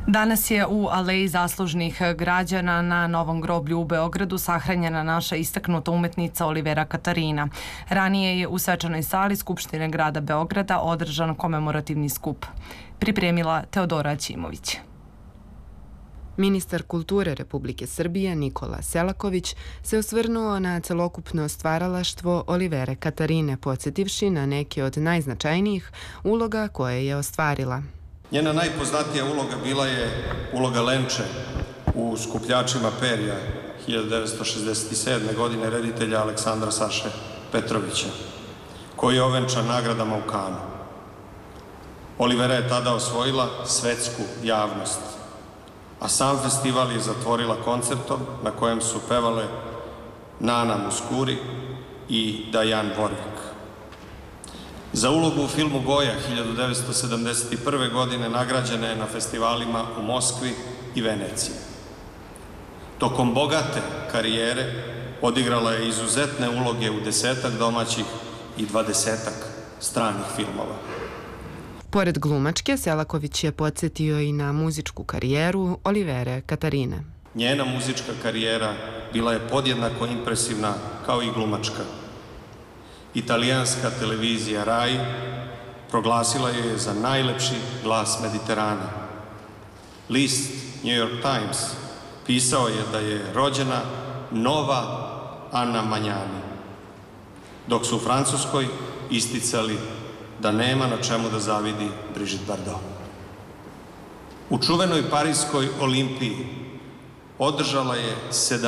Danas je u Aleji zaslužnih građana na Novom groblju u Beogradu sahranjena naša istaknuta umetnica Olivera Katarina. Ranije je u svečanoj sali Skupštine grada Beograda održan komemorativni skup. Pripremila Teodora Aćimović. Ministar kulture Republike Srbije Nikola Selaković se osvrnuo na celokupno stvaralaštvo Olivere Katarine, podsjetivši na neke od najznačajnijih uloga koje je ostvarila. Njena najpoznatija uloga bila je uloga Lenče u Skupljačima perja 1967. godine reditelja Aleksandra Saše Petrovića, koji je ovenčan nagradama u Kanu. Olivera je tada osvojila svetsku javnost, a sam festival je zatvorila koncertom na kojem su pevale Nana Muskuri i Dajan Vorvik. Za ulogu u filmu Goja 1971. godine nagrađena je na festivalima u Moskvi i Veneciji. Tokom bogate karijere odigrala je izuzetne uloge u 10-ak domaćih i 20-ak stranih filmova. Pored glumačke, Selaković je podsjetio i na muzičku karijeru Olivere Katarine. Njena muzička karijera bila je podjednako impresivna kao i glumačka. Italijanska televizija RAI proglasila je za najlepši glas Mediterana. List New York Times pisao je da je rođena nova Anna Magnani, dok su u Francuskoj isticali da nema na čemu da zavidi Brigitte Bardot. U čuvenoj Pariskoj olimpiji održala je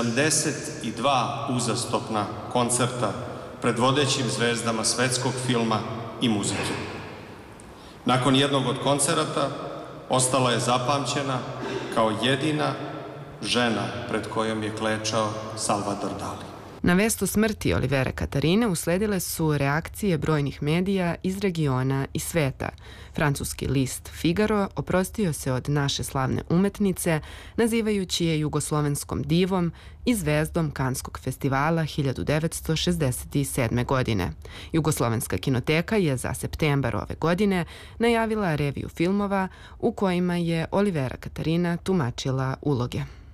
72 uzastopna koncerta pred vodećim zvezdama svetskog filma i muzike. Nakon jednog od koncerata ostala je zapamćena kao jedina žena pred kojom je klečao Salvador Dali. Na vest o smrti Olivere Katarine usledile su reakcije brojnih medija iz regiona i sveta. Francuski list Figaro oprostio se od naše slavne umetnice, nazivajući je jugoslovenskom divom i zvezdom Kanskog festivala 1967. godine. Jugoslovenska kinoteka je za septembar ove godine najavila reviju filmova u kojima je Olivera Katarina tumačila uloge.